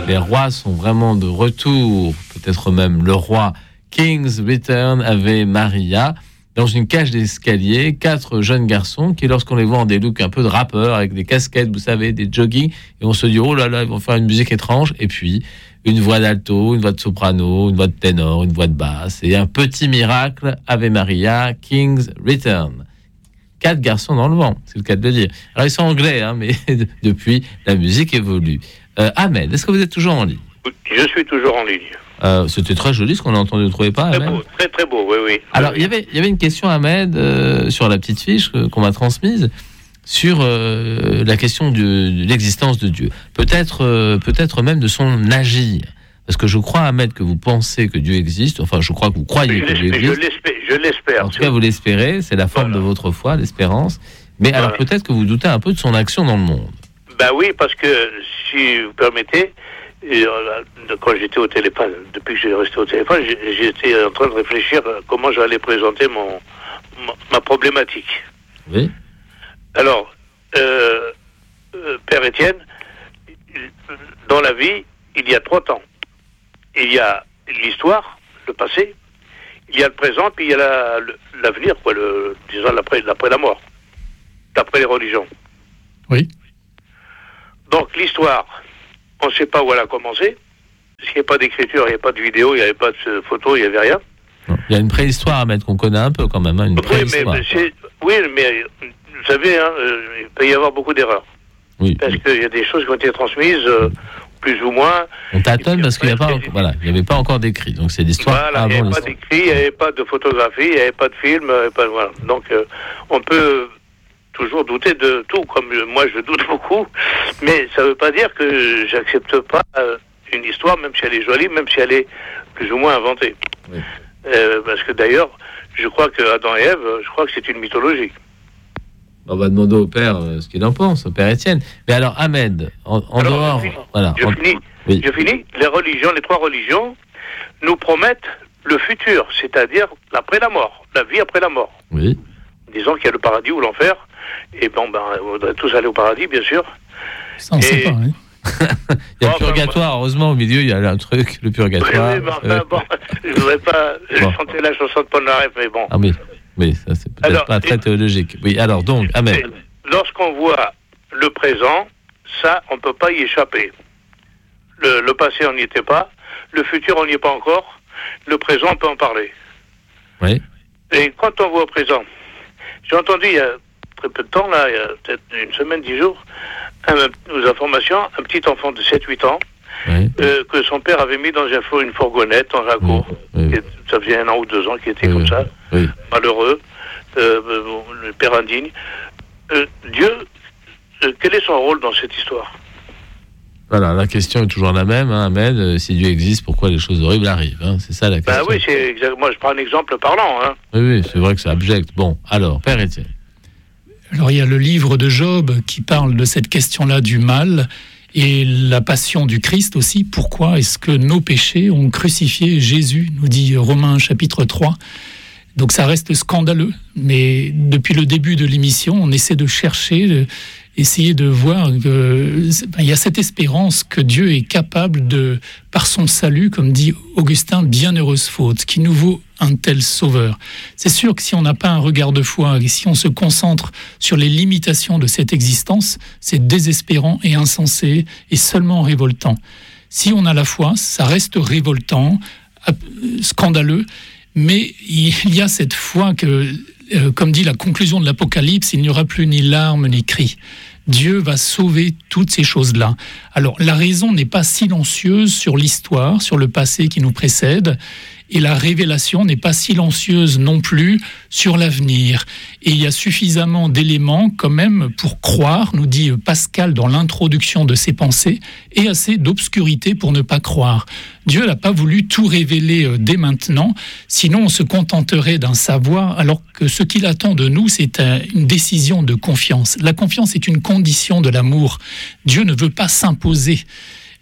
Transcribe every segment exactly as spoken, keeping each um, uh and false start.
les rois sont vraiment de retour, peut-être même le roi. King's Return, Ave Maria. Dans une cage d'escalier, quatre jeunes garçons qui, lorsqu'on les voit en des looks un peu de rappeurs, avec des casquettes, vous savez, des jogging, et on se dit, oh là là, ils vont faire une musique étrange, et puis une voix d'alto, une voix de soprano, une voix de ténor, une voix de basse, et un petit miracle, Ave Maria, King's Return. Quatre garçons dans le vent, c'est le cas de le dire. Alors ils sont anglais, hein, mais depuis, la musique évolue. Euh, Ahmed, est-ce que vous êtes toujours en ligne ? Je suis toujours en ligne. Euh, c'était très joli ce qu'on a entendu, vous ne trouvez pas, Ahmed ? Très beau, très très beau, oui, oui. Alors, oui. il y avait, il y avait une question, Ahmed, euh, sur la petite fiche euh, qu'on m'a transmise, sur euh, la question de, de l'existence de Dieu. Peut-être, euh, peut-être même de son agir. Parce que je crois, Ahmed, que vous pensez que Dieu existe. Enfin, je crois que vous croyez je que Dieu existe. Je l'espère. Je l'espère en tout cas, vous l'espérez. C'est la forme voilà. de votre foi, l'espérance. Mais voilà. Alors, peut-être que vous doutez un peu de son action dans le monde. Ben oui, parce que, si vous permettez... Et quand j'étais au téléphone, depuis que j'ai resté au téléphone, j'étais en train de réfléchir à comment j'allais présenter mon, ma, ma problématique. Oui. Alors, euh, euh, Père Étienne, dans la vie, il y a trois temps. Il y a l'histoire, le passé, il y a le présent, puis il y a la, le, l'avenir, quoi, le, disons l'après, l'après la mort, d'après les religions. Oui. Donc l'histoire... On ne sait pas où elle a commencé. S'il n'y a pas d'écriture, il n'y a pas de vidéo, il n'y avait pas de photo, il n'y avait rien. Non. Il y a une préhistoire à mettre qu'on connaît un peu quand même. Hein, une oui, mais c'est, oui, mais vous savez, hein, il peut y avoir beaucoup d'erreurs. Oui. Parce oui. qu'il y a des choses qui ont été transmises, euh, plus ou moins. On tâtonne parce qu'il n'y avait, voilà, pas encore d'écrit. Donc c'est l'histoire voilà, avant il n'y avait pas d'écrit, il n'y avait pas de photographie, il n'y avait pas de film. Pas, voilà. Donc euh, on peut... toujours douter de tout, comme moi je doute beaucoup, mais ça ne veut pas dire que j'accepte pas euh, une histoire, même si elle est jolie, même si elle est plus ou moins inventée. Oui. Euh, parce que d'ailleurs, je crois que Adam et Ève, je crois que c'est une mythologie. On va demander au père euh, ce qu'il en pense, au père Étienne. Mais alors, Ahmed, en, en alors, dehors... Je finis. Voilà, je, en... finis. Oui. je finis. Les religions, les trois religions, nous promettent le futur, c'est-à-dire l'après la mort, la vie après la mort. Oui. Disons qu'il y a le paradis ou l'enfer, et bon, ben, on voudrait tous aller au paradis, bien sûr. Ça, on ne sait pas, hein. Il y a le purgatoire, heureusement, au milieu, il y a un truc, le purgatoire. Oui, oui, mais enfin, bon, je ne voudrais pas bon. chanter la chanson de Polnareff, mais bon. Ah oui, oui, ça c'est peut-être alors, pas très théologique. Oui, alors donc, Ahmed. Lorsqu'on voit le présent, ça, on ne peut pas y échapper. Le, le passé, on n'y était pas. Le futur, on n'y est pas encore. Le présent, on peut en parler. Oui. Et quand on voit au présent, j'ai entendu il y a très peu de temps, là, il y a peut-être une semaine, dix jours, un, aux informations, un petit enfant de sept huit ans, oui. euh, que son père avait mis dans un, une fourgonnette, dans un cours. Oui. Oui. Ça faisait un an ou deux ans qu'il était oui. comme ça, oui. malheureux, euh, le père indigne. Euh, Dieu, euh, quel est son rôle dans cette histoire ? Voilà, la question est toujours la même, hein, Ahmed. Si Dieu existe, pourquoi les choses horribles arrivent, hein, c'est ça la question. Ben oui, c'est exact. Moi je prends un exemple parlant. Hein. Oui, oui, c'est vrai que c'est abject. Bon, alors, Père Étienne. Alors il y a le livre de Job qui parle de cette question-là du mal et la passion du Christ aussi. Pourquoi est-ce que nos péchés ont crucifié Jésus, nous dit Romains chapitre trois. Donc ça reste scandaleux, mais depuis le début de l'émission, on essaie de chercher, de, essayer de voir qu'il y a cette espérance que Dieu est capable de, par son salut, comme dit Augustin, bienheureuse faute, qui nous vaut un tel sauveur. C'est sûr que si on n'a pas un regard de foi, et si on se concentre sur les limitations de cette existence, c'est désespérant et insensé, et seulement révoltant. Si on a la foi, ça reste révoltant, scandaleux, mais il y a cette foi que, euh, comme dit la conclusion de l'Apocalypse, il n'y aura plus ni larmes ni cris. Dieu va sauver toutes ces choses-là. Alors, la raison n'est pas silencieuse sur l'histoire, sur le passé qui nous précède, et la révélation n'est pas silencieuse non plus sur l'avenir. Et il y a suffisamment d'éléments quand même pour croire, nous dit Pascal dans l'introduction de ses pensées, et assez d'obscurité pour ne pas croire. Dieu n'a pas voulu tout révéler dès maintenant, sinon on se contenterait d'un savoir, alors que ce qu'il attend de nous, c'est une décision de confiance. La confiance est une condition de l'amour. Dieu ne veut pas s'imposer.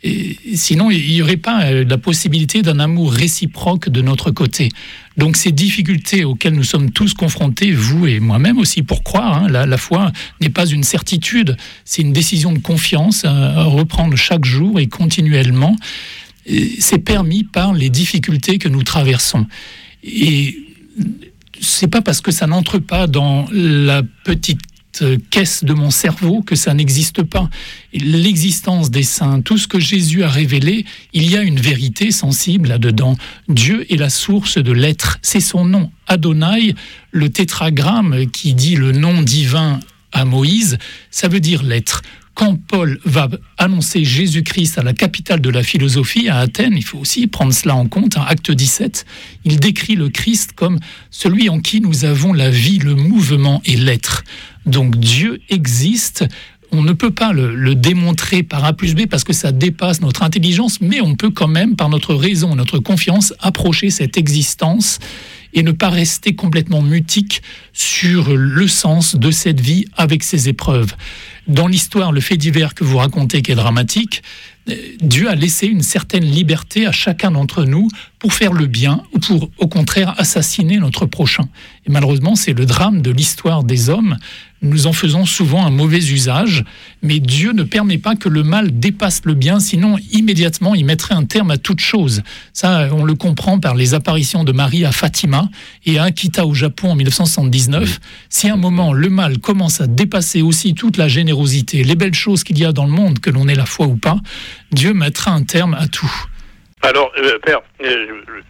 Et sinon, il n'y aurait pas la possibilité d'un amour réciproque de notre côté. Donc ces difficultés auxquelles nous sommes tous confrontés, vous et moi-même aussi, pour croire, hein, la, la foi n'est pas une certitude, c'est une décision de confiance à reprendre chaque jour et continuellement. Et c'est permis par les difficultés que nous traversons. Et c'est pas parce que ça n'entre pas dans la petite caisse de mon cerveau que ça n'existe pas. L'existence des saints, tout ce que Jésus a révélé, il y a une vérité sensible là-dedans. Dieu est la source de l'être. C'est son nom, Adonai, le tétragramme qui dit le nom divin à Moïse, ça veut dire l'être. Quand Paul va annoncer Jésus-Christ à la capitale de la philosophie, à Athènes, il faut aussi prendre cela en compte, hein, acte dix-sept, il décrit le Christ comme celui en qui nous avons la vie, le mouvement et l'être. Donc Dieu existe. On ne peut pas le, le démontrer par A plus B parce que ça dépasse notre intelligence, mais on peut quand même, par notre raison, notre confiance, approcher cette existence et ne pas rester complètement mutique sur le sens de cette vie avec ses épreuves. Dans l'histoire, le fait divers que vous racontez qui est dramatique, Dieu a laissé une certaine liberté à chacun d'entre nous pour faire le bien ou pour, au contraire, assassiner notre prochain. Et malheureusement, c'est le drame de l'histoire des hommes. Nous en faisons souvent un mauvais usage, mais Dieu ne permet pas que le mal dépasse le bien, sinon immédiatement il mettrait un terme à toute chose. Ça, on le comprend par les apparitions de Marie à Fatima et à Akita au Japon en dix-neuf cent soixante-dix-neuf. Si à un moment le mal commence à dépasser aussi toute la générosité, les belles choses qu'il y a dans le monde, que l'on ait la foi ou pas, Dieu mettra un terme à tout. Alors, euh, Père, euh,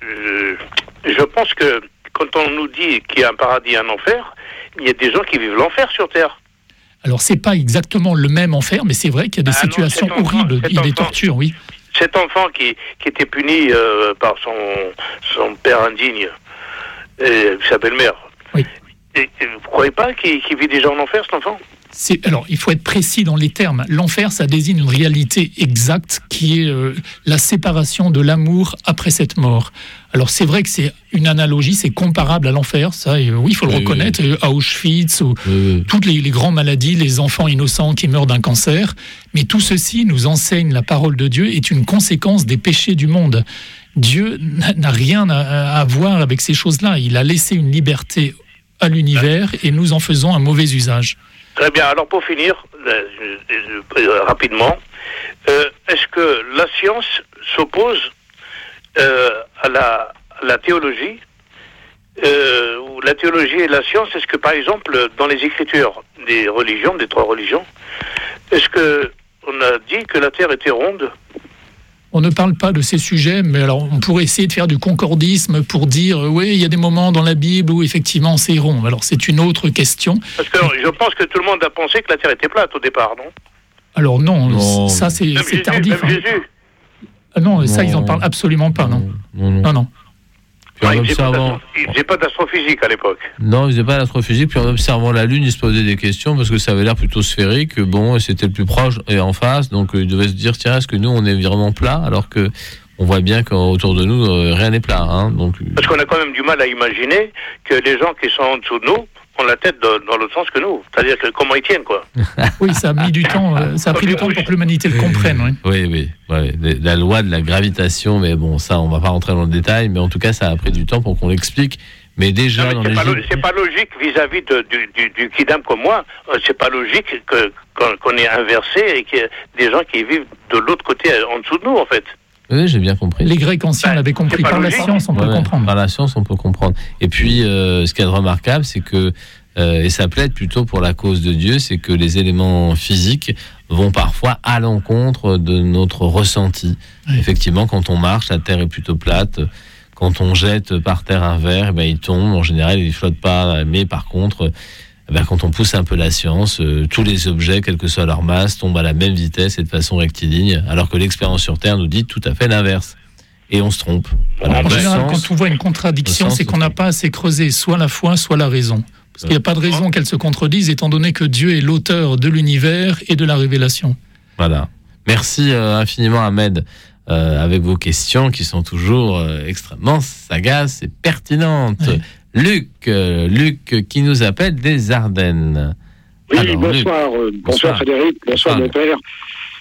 je, je pense que quand on nous dit qu'il y a un paradis et un enfer, il y a des gens qui vivent l'enfer sur Terre. Alors, c'est pas exactement le même enfer, mais c'est vrai qu'il y a des ah situations non, horribles, il y a des tortures, oui. Cet enfant qui, qui était puni euh, par son, son père indigne, et sa belle-mère, oui. Et, et vous ne croyez pas qu'il, qu'il vit déjà en enfer, cet enfant ? C'est, alors, il faut être précis dans les termes. L'enfer, ça désigne une réalité exacte qui est euh, la séparation de l'amour après cette mort. Alors, c'est vrai que c'est une analogie, c'est comparable à l'enfer, ça, et, oui, il faut le oui, reconnaître, oui. À Auschwitz, ou oui. toutes les, les grandes maladies, les enfants innocents qui meurent d'un cancer. Mais tout ceci nous enseigne la parole de Dieu est une conséquence des péchés du monde. Dieu n'a, n'a rien à, à voir avec ces choses-là. Il a laissé une liberté à l'univers et nous en faisons un mauvais usage. Très bien. Alors pour finir, euh, euh, rapidement, euh, est-ce que la science s'oppose euh, à, la, à la théologie euh, ou la théologie et la science? Est-ce que par exemple dans les écritures des religions, des trois religions, est-ce que on a dit que la Terre était ronde? On ne parle pas de ces sujets, mais alors on pourrait essayer de faire du concordisme pour dire euh, oui, il y a des moments dans la Bible où effectivement c'est rond. Alors c'est une autre question. Parce que je pense que tout le monde a pensé que la Terre était plate au départ, non? Alors non, non. ça c'est, c'est Jésus, tardif. Même Jésus. Ah non, ça ils en parlent absolument pas, non. Non, non. non, non. Ah, ils faisaient pas d'astrophysique à l'époque. Non, ils faisaient pas d'astrophysique. Puis en observant la Lune, ils se posaient des questions parce que ça avait l'air plutôt sphérique. Bon, c'était le plus proche et en face, donc ils devaient se dire tiens, est-ce que nous on est vraiment plat alors que on voit bien qu'autour de nous rien n'est plat. Hein, donc parce qu'on a quand même du mal à imaginer que les gens qui sont en dessous de nous ont la tête dans, dans l'autre sens que nous. C'est-à-dire que comment ils tiennent, quoi. Oui, ça a mis du temps. Euh, ça a pris du temps pour que l'humanité le comprenne. Oui, oui, oui. Ouais, la loi de la gravitation, mais bon, ça, on va pas rentrer dans le détail, mais en tout cas, ça a pris du temps pour qu'on l'explique. Mais déjà, non, mais c'est, dans pas les... lo- c'est pas logique vis-à-vis de, du, du, du kidam comme moi. Euh, c'est pas logique que, qu'on, qu'on est inversé et qu'il y ait des gens qui vivent de l'autre côté, en dessous de nous, en fait. Oui, j'ai bien compris. Les Grecs anciens ben, l'avaient compris. Par logique. La science, on ouais, peut comprendre. Par la science, on peut comprendre. Et puis, euh, ce qui est remarquable, c'est que, euh, et ça plaide plutôt pour la cause de Dieu, c'est que les éléments physiques vont parfois à l'encontre de notre ressenti. Oui. Effectivement, quand on marche, la terre est plutôt plate. Quand on jette par terre un verre, eh ben, il tombe. En général, il ne flotte pas. Mais par contre, eh ben, quand on pousse un peu la science, euh, tous les objets, quelle que soit leur masse, tombent à la même vitesse et de façon rectiligne, alors que l'expérience sur Terre nous dit tout à fait l'inverse. Et on se trompe. Alors, en général, sens, quand on voit une contradiction, c'est qu'on n'a pas assez creusé soit la foi, soit la raison. Parce qu'il n'y a pas de raison qu'elles se contredisent, étant donné que Dieu est l'auteur de l'univers et de la révélation. Voilà. Merci euh, infiniment, Ahmed. Euh, avec vos questions qui sont toujours euh, extrêmement sagaces et pertinentes. Oui. Luc, euh, Luc qui nous appelle des Ardennes. Oui, Alors, bonsoir, euh, bonsoir, bonsoir Frédéric, bonsoir, bonsoir mon père.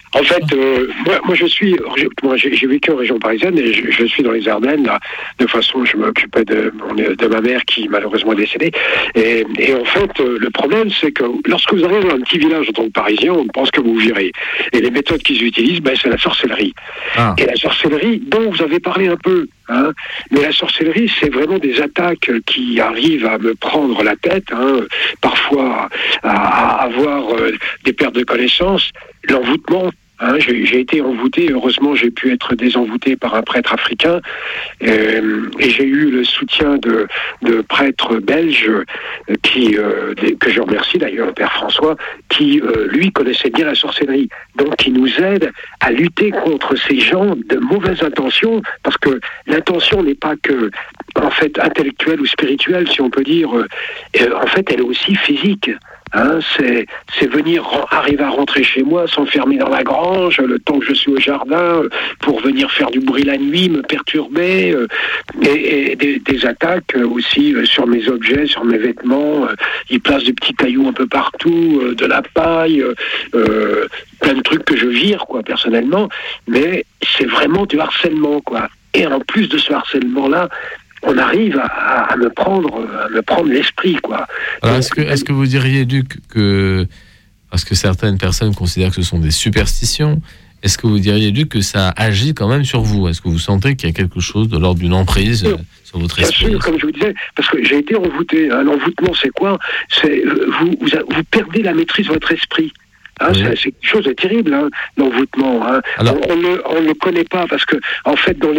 En fait, euh, moi, moi, je suis, moi, j'ai, j'ai vécu en région parisienne et je, je suis dans les Ardennes. Là, de façon, je m'occupais de, de ma mère qui malheureusement est décédée. Et, et en fait, euh, le problème, c'est que lorsque vous arrivez dans un petit village en tant que Parisien, on pense que vous virez. Et les méthodes qu'ils utilisent, ben, c'est la sorcellerie. Ah. Et la sorcellerie, dont vous avez parlé un peu. Hein, mais la sorcellerie, c'est vraiment des attaques qui arrivent à me prendre la tête, hein, parfois à, à avoir euh, des pertes de connaissances, l'envoûtement. Hein, j'ai, j'ai été envoûté, heureusement j'ai pu être désenvoûté par un prêtre africain euh, et j'ai eu le soutien de, de prêtres belges euh, qui, euh, que je remercie d'ailleurs, Père François, qui euh, lui connaissait bien la sorcellerie, donc qui nous aide à lutter contre ces gens de mauvaises intentions, parce que l'intention n'est pas que en fait intellectuelle ou spirituelle, si on peut dire, euh, en fait elle est aussi physique. Hein, c'est, c'est venir arriver à rentrer chez moi, s'enfermer dans la grange, le temps que je suis au jardin, pour venir faire du bruit la nuit, me perturber, euh, et, et des, des attaques aussi euh, sur mes objets, sur mes vêtements. Euh, ils placent des petits cailloux un peu partout, euh, de la paille, euh, plein de trucs que je vire, quoi, personnellement. Mais c'est vraiment du harcèlement, quoi. Et en plus de ce harcèlement-là, on arrive à, à me prendre, à me prendre l'esprit, quoi. Alors, est-ce que, est-ce que vous diriez, Luc, que parce que certaines personnes considèrent que ce sont des superstitions, est-ce que vous diriez, Luc, que ça agit quand même sur vous ? Est-ce que vous sentez qu'il y a quelque chose de l'ordre d'une emprise euh, sur votre esprit ? Bien sûr, comme je vous disais, parce que j'ai été envoûté. Hein, l'envoûtement, c'est quoi ? C'est vous, vous, vous perdez la maîtrise de votre esprit. Hein, oui. c'est, c'est quelque chose de terrible, hein, l'envoûtement. Hein. Alors, on ne on ne connaît pas parce que, en fait, dans les